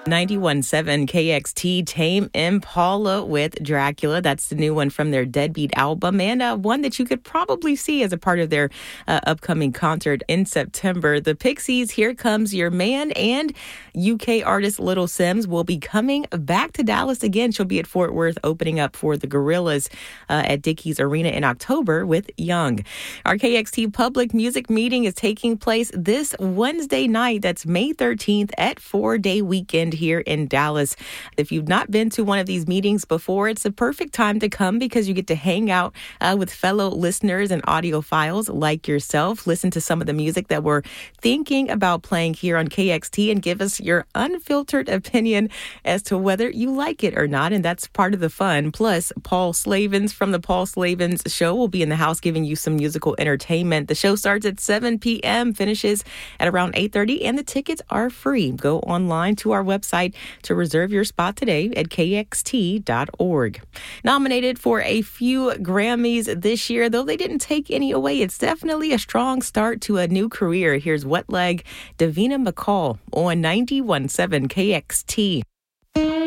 91.7 KXT, Tame Impala with Dracula. That's the new one from their Deadbeat album, and one that you could probably see as a part of their upcoming concert in September. The Pixies, Here Comes Your Man, and UK artist Little Simz will be coming back to Dallas again. She'll be at Fort Worth opening up for the Gorillaz at Dickies Arena in October with Young. Our KXT Public Music Meeting is taking place this Wednesday night. That's May 13th at 4-Day Weekend here in Dallas. If you've not been to one of these meetings before, it's the perfect time to come because you get to hang out with fellow listeners and audiophiles like yourself, listen to some of the music that we're thinking about playing here on KXT, and give us your unfiltered opinion as to whether you like it or not. And that's part of the fun. Plus, Paul Slavens from the Paul Slavens Show will be in the house giving you some musical entertainment. The show starts at 7 p.m., finishes at around 8:30, and the tickets are free. Go online to our website to reserve your spot today at kxt.org. Nominated for a few Grammys this year, though they didn't take any away, it's definitely a strong start to a new career. Here's Wet Leg, Davina McCall on 91.7 KXT.